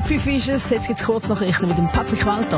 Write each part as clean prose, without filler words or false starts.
5 ist es. Jetzt gibt es Kurznachrichten mit dem Patrick Walter.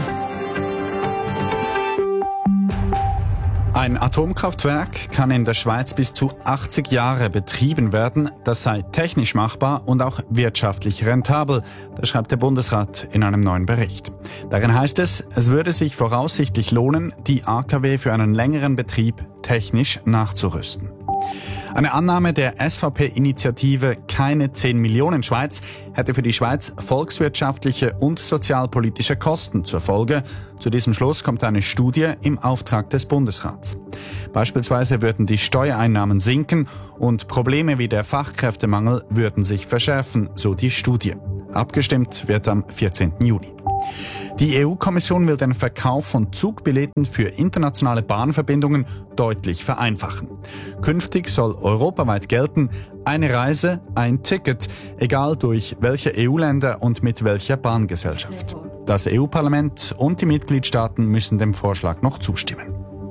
Ein Atomkraftwerk kann in der Schweiz bis zu 80 Jahre betrieben werden. Das sei technisch machbar und auch wirtschaftlich rentabel, das schreibt der Bundesrat in einem neuen Bericht. Darin heißt es würde sich voraussichtlich lohnen, die AKW für einen längeren Betrieb technisch nachzurüsten. Eine Annahme der SVP-Initiative Keine 10 Millionen Schweiz hätte für die Schweiz volkswirtschaftliche und sozialpolitische Kosten zur Folge. Zu diesem Schluss kommt eine Studie im Auftrag des Bundesrats. Beispielsweise würden die Steuereinnahmen sinken und Probleme wie der Fachkräftemangel würden sich verschärfen, so die Studie. Abgestimmt wird am 14. Juni. Die EU-Kommission will den Verkauf von Zugbilletten für internationale Bahnverbindungen deutlich vereinfachen. Künftig soll europaweit gelten, eine Reise, ein Ticket, egal durch welche EU-Länder und mit welcher Bahngesellschaft. Das EU-Parlament und die Mitgliedstaaten müssen dem Vorschlag noch zustimmen.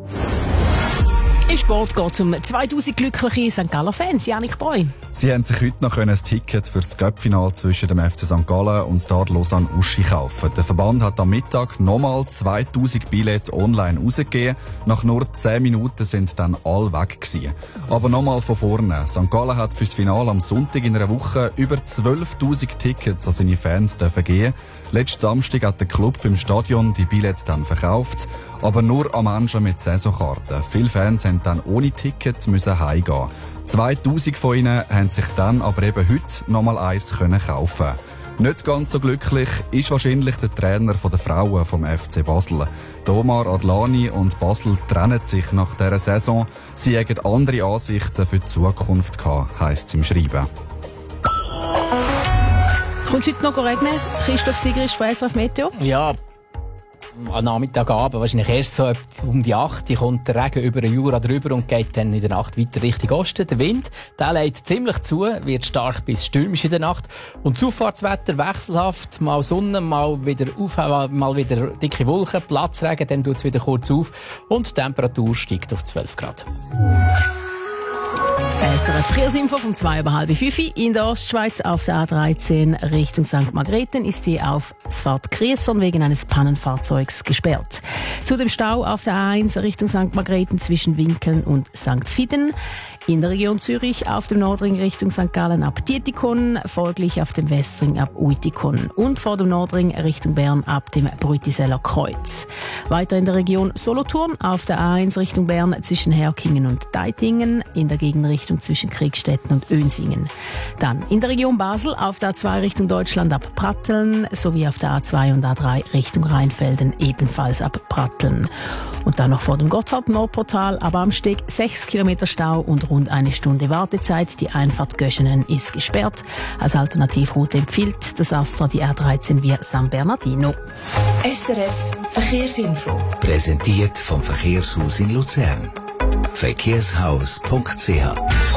Im Sport geht es um 2000 glückliche St. Galler-Fans. Janik Breu. Sie haben sich heute noch ein Ticket für das Cup-Final zwischen dem FC St. Gallen und Stade Lausanne-Uschi kaufen. Der Verband hat am Mittag nochmal 2000 Billette online rausgegeben. Nach nur 10 Minuten sind dann alle weg gewesen. Aber nochmal von vorne. St. Gallen hat fürs Finale am Sonntag in einer Woche über 12.000 Tickets an seine Fans geben. Letzten Samstag hat der Club beim Stadion die Billette dann verkauft, aber nur an Menschen mit Saisonkarten. Viele Fans haben dann ohne Ticket heimgehen. 2000 von ihnen haben sich dann aber eben heute nochmal eins kaufen. Nicht ganz so glücklich ist wahrscheinlich der Trainer der Frauen vom FC Basel. Omar Adlani und Basel trennen sich nach dieser Saison. Sie haben andere Ansichten für die Zukunft gehabt, heisst es im Schreiben. Kommt es heute noch regnen? Christoph Sigrisch von SRF Meteo? Ja, am Nachmittagabend, wahrscheinlich erst so um die 8 kommt der Regen über den Jura drüber und geht dann in der Nacht weiter Richtung Osten. Der Wind, der lädt ziemlich zu, wird stark bis stürmisch in der Nacht. Und Zufahrtswetter wechselhaft, mal Sonne, mal wieder dicke Wolken, Platzregen, dann tut es wieder kurz auf und die Temperatur steigt auf 12 Grad. SRF Verkehrsinfo vom 4:30 in der Ostschweiz auf der A13 Richtung St. Margrethen ist die Ausfahrt Kriessern wegen eines Pannenfahrzeugs gesperrt. Zu dem Stau auf der A1 Richtung St. Margrethen zwischen Winkeln und St. Fiden. In der Region Zürich auf dem Nordring Richtung St. Gallen ab Dietikon, folglich auf dem Westring ab Uitikon und vor dem Nordring Richtung Bern ab dem Brütiseller Kreuz. Weiter in der Region Solothurn auf der A1 Richtung Bern zwischen Herkingen und Deitingen, in der Gegenrichtung zwischen Kriegstetten und Önsingen. Dann in der Region Basel auf der A2 Richtung Deutschland ab Pratteln sowie auf der A2 und A3 Richtung Rheinfelden ebenfalls ab Pratteln. Und dann noch vor dem Gotthard-Nordportal ab Amsteg 6 Kilometer Stau und rund eine Stunde Wartezeit. Die Einfahrt Göschenen ist gesperrt. Als Alternativroute empfiehlt das Astra die R13 via San Bernardino. SRF Verkehrsinfo. Präsentiert vom Verkehrshaus in Luzern. Verkehrshaus.ch